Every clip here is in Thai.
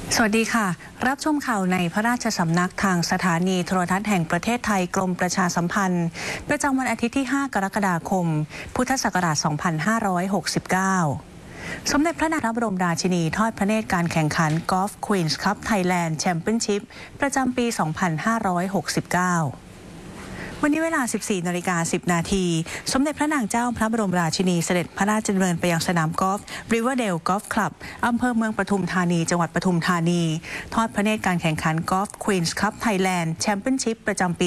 สวัสดีค่ะรับชมข่าวในพระราชสำนักทางสถานีโทรทัศน์แห่งประเทศไทยกรมประชาสัมพันธ์ประจำวันอาทิตย์ที่ 5 กรกฎาคม พุทธศักราช 2569 สมเด็จพระนางเจ้าพระบรมราชินีทอดพระเนตรการแข่งขันกอล์ฟควีนส์คัพไทยแลนด์แชมเปี้ยนชิพประจำปี 2569วันนี้เวลา 14:10 น.สมเด็จพระนางเจ้าพระบรมราชินีเสด็จพระราชดำเนินไปยังสนามกอล์ฟ Riverdale Golf Club อำเภอเมืองปทุมธานีจังหวัดปทุมธานีทอดพระเนตรการแข่งขันกอล์ฟ Queen's Cup Thailand Championship ประจำปี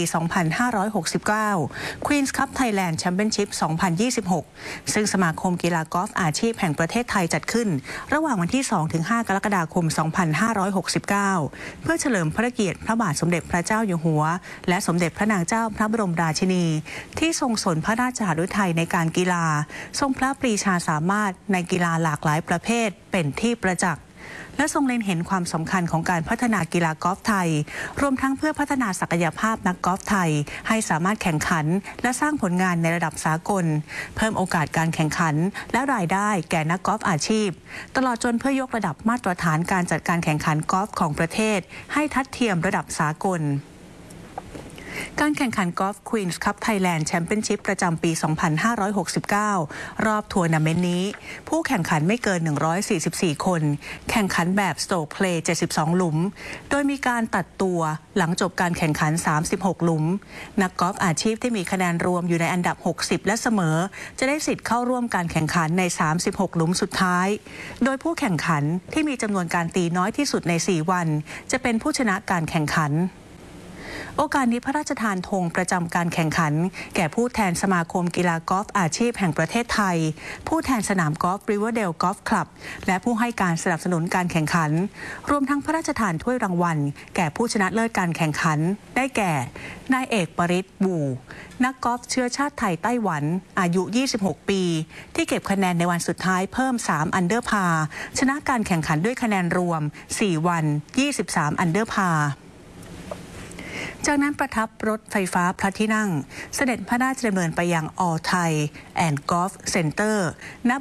2569 Queen's Cup Thailand Championship 2026 ซึ่งสมาคมกีฬากอล์ฟอาชีพแห่งประเทศไทยจัดขึ้นระหว่างวันที่ 2-5 กรกฎาคม 2569 เพื่อเฉลิมพระเกียรติพระบาทสมเด็จพระเจ้าอยู่หัวและสมเด็จพระนางเจ้าพระบรมราชินีที่ทรงสนพระราชหฤทัยในการกีฬาทรงพระปรีชาสามารถในกีฬาหลากหลายประเภทเป็นที่ประจักษ์และทรงเล็งเห็นความสำคัญของการพัฒนากีฬากอล์ฟไทยรวมทั้งเพื่อพัฒนาศักยภาพนักกอล์ฟไทยให้สามารถแข่งขันและสร้างผลงานในระดับสากลเพิ่มโอกาสการแข่งขันและรายได้แก่นักกอล์ฟอาชีพตลอดจนเพื่อยกระดับมาตรฐานการจัดการแข่งขันกอล์ฟของประเทศให้ทัดเทียมระดับสากลการแข่งขันกอล์ฟ Queen's Cup Thailand Championship ประจำปี 2569 รอบทัวร์นาเมนต์นี้ผู้แข่งขันไม่เกิน 144 คนแข่งขันแบบ Stroke Play 72 หลุมโดยมีการตัดตัวหลังจบการแข่งขัน 36 หลุมนักกอล์ฟอาชีพที่มีคะแนนรวมอยู่ในอันดับ 60 และเสมอจะได้สิทธิ์เข้าร่วมการแข่งขันใน 36 หลุมสุดท้ายโดยผู้แข่งขันที่มีจำนวนการตีน้อยที่สุดใน 4 วันจะเป็นผู้ชนะการแข่งขันโอกาสนี้พระราชทานธงประจำการแข่งขันแก่ผู้แทนสมาคมกีฬากอล์ฟอาชีพแห่งประเทศไทยผู้แทนสนามกอล์ฟ Riverdale Golf Club และผู้ให้การสนับสนุนการแข่งขันรวมทั้งพระราชทานถ้วยรางวัลแก่ผู้ชนะเลิศการแข่งขันได้แก่นายเอกปริศบู่นักกอล์ฟเชื้อชาติไทยไต้หวันอายุ 26 ปีที่เก็บคะแนนในวันสุดท้ายเพิ่ม 3 อันเดอร์พาร์ชนะการแข่งขันด้วยคะแนนรวม 4 วัน 23 อันเดอร์พาร์จากนั้นประทับรถไฟฟ้าพระที่นั่งเสด็จพระราชดำเนินไปยัง All Thai and Golf Center ณ